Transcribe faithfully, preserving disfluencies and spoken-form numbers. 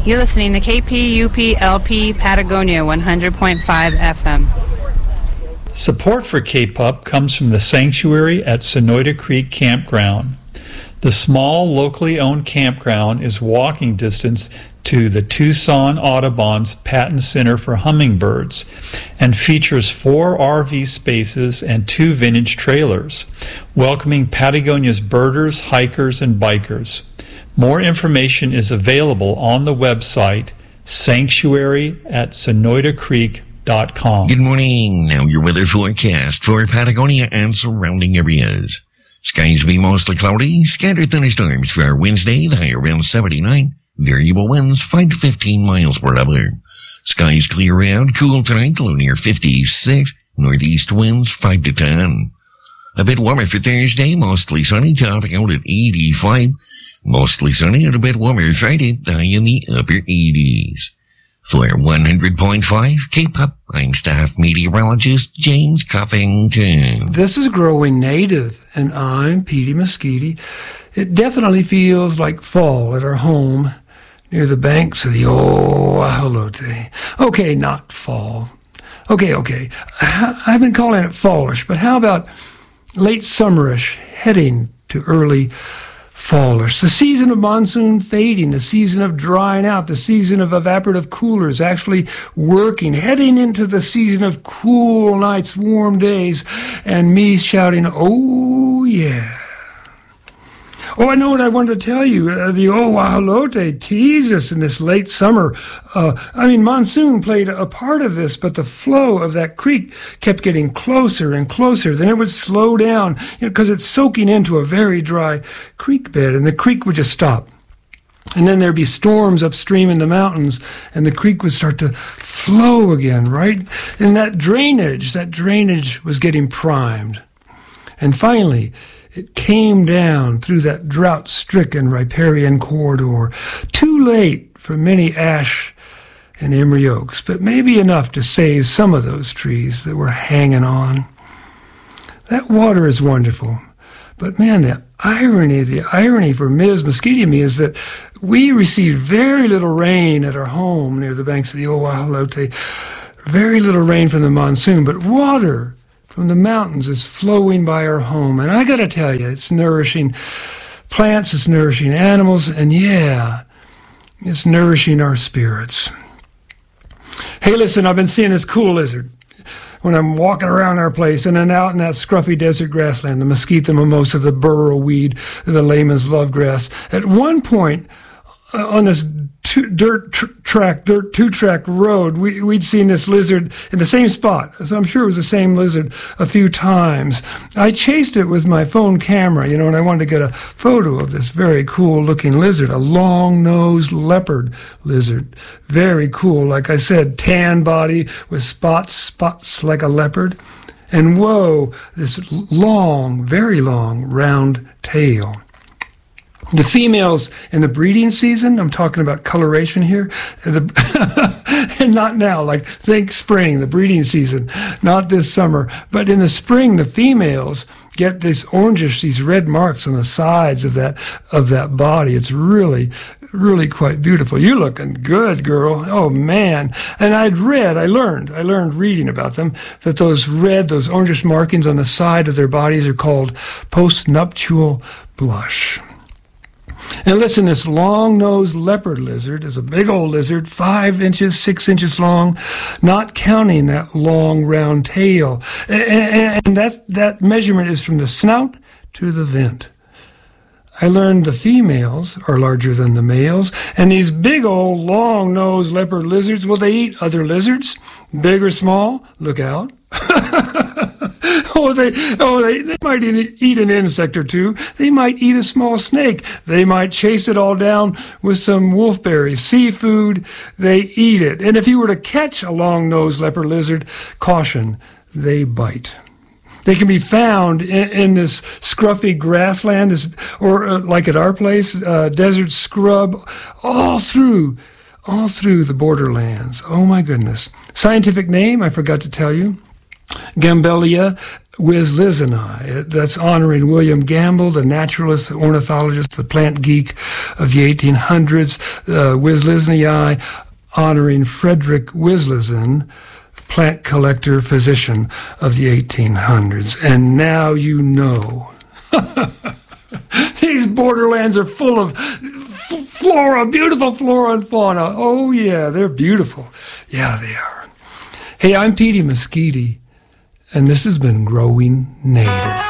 You're listening to K P U P L P Patagonia one hundred point five F M. Support for K P U P comes from the sanctuary at Sonoyta Creek Campground. The small, locally owned campground is walking distance to the Tucson Audubon's Patton Center for Hummingbirds and features four R V spaces and two vintage trailers, welcoming Patagonia's birders, hikers, and bikers. More information is available on the website sanctuary at sonoyta creek dot com. Good morning. Now your weather forecast for Patagonia and surrounding areas. Skies will be mostly cloudy, scattered thunderstorms for our Wednesday, the high around seventy-nine. Variable winds five to fifteen miles per hour. Skies clear out, cool tonight, low near fifty-six. Northeast winds five to ten. A bit warmer for Thursday, mostly sunny, topping out at eighty-five. Mostly sunny and a bit warmer Friday, the high in the upper eighties. For one hundred point five K P U P, I'm staff meteorologist James Cuffington. This is Growing Native, and I'm Petey Mosquiti. It definitely feels like fall at our home near the banks of the Oahalote. Okay, not fall. Okay, okay. I've been calling it fallish, but how about late summerish, heading to early fallish? The season of monsoon fading, the season of drying out, the season of evaporative coolers actually working, heading into the season of cool nights, warm days, and me shouting, oh yeah. Oh, I know what I wanted to tell you. Uh, the Oahalote teased us in this late summer. Uh, I mean, monsoon played a part of this, but the flow of that creek kept getting closer and closer. Then it would slow down, you know, because it's soaking into a very dry creek bed, and the creek would just stop. And then there'd be storms upstream in the mountains, and the creek would start to flow again, right? And that drainage, that drainage was getting primed. And finally, it came down through that drought-stricken riparian corridor, too late for many ash and emery oaks, but maybe enough to save some of those trees that were hanging on. That water is wonderful, but man, the irony, the irony for Miz Mosquiti and me is that we received very little rain at our home near the banks of the Oahalote, very little rain from the monsoon, but water from the mountains is flowing by our home. And I got to tell you, it's nourishing plants, it's nourishing animals, and yeah, it's nourishing our spirits. Hey, listen, I've been seeing this cool lizard when I'm walking around our place, and then out in that scruffy desert grassland, the mesquite, mimosa, the burrow weed, the layman's love grass. At one point, uh, on this two, dirt tr- track, dirt two-track road, we, we'd seen this lizard in the same spot. So I'm sure it was the same lizard a few times. I chased it with my phone camera, you know, and I wanted to get a photo of this very cool-looking lizard, a long-nosed leopard lizard. Very cool. Like I said, tan body with spots, spots like a leopard. And whoa, this long, very long, round tail. The females in the breeding season, I'm talking about coloration here, the, and not now, like think spring, the breeding season, not this summer. But in the spring, the females get this orangish, these red marks on the sides of that of that body. It's really, really quite beautiful. You're looking good, girl. Oh, man. And I'd read, I learned, I learned reading about them, that those red, those orangish markings on the side of their bodies are called postnuptial blush. And listen, this long-nosed leopard lizard is a big old lizard, five inches, six inches long, not counting that long, round tail. And, and that, that measurement is from the snout to the vent. I learned the females are larger than the males, and these big old long-nosed leopard lizards, well, they eat other lizards, big or small. Look out. oh, they, oh, they, they might eat an insect or two. They might eat a small snake. They might chase it all down with some wolfberries. Seafood, they eat it. And if you were to catch a long-nosed leopard lizard, caution, they bite. They can be found in, in this scruffy grassland, this, or uh, like at our place, uh, desert scrub, all through, all through the borderlands. Oh my goodness. Scientific name, I forgot to tell you. Gambelia wisliseni. That's honoring William Gamble, the naturalist, the ornithologist, the plant geek of the eighteen hundreds. Uh, wisliseni honoring Frederick Wislisen, plant collector, physician of the eighteen hundreds. And now you know. These borderlands are full of f- flora, beautiful flora and fauna. Oh, yeah, they're beautiful. Yeah, they are. Hey, I'm Petey Mesquite, and this has been Growing Native.